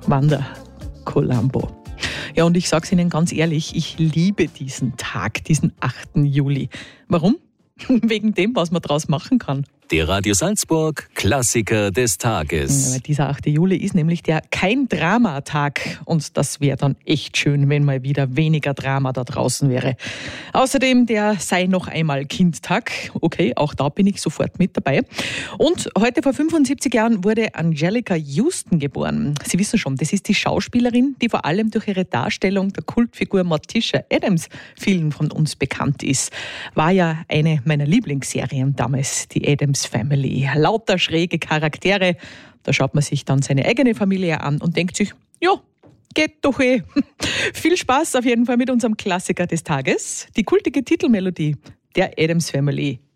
Wanda Colombo. Ja, und ich sage es Ihnen ganz ehrlich, ich liebe diesen Tag, diesen 8. Juli. Warum? Wegen dem, was man daraus machen kann. Der Radio Salzburg Klassiker des Tages. Ja, dieser 8. Juli ist nämlich der Kein-Drama-Tag. Und das wäre dann echt schön, wenn mal wieder weniger Drama da draußen wäre. Außerdem der Sei noch einmal Kind-Tag. Okay, auch da bin ich sofort mit dabei. Und heute vor 75 Jahren wurde Angelica Houston geboren. Sie wissen schon, das ist die Schauspielerin, die vor allem durch ihre Darstellung der Kultfigur Morticia Addams vielen von uns bekannt ist. War ja eine meiner Lieblingsserien damals, die Addams Family. Lauter schräge Charaktere. Da schaut man sich dann seine eigene Familie an und denkt sich, ja, geht doch eh. Viel Spaß auf jeden Fall mit unserem Klassiker des Tages. Die kultige Titelmelodie der Addams Family.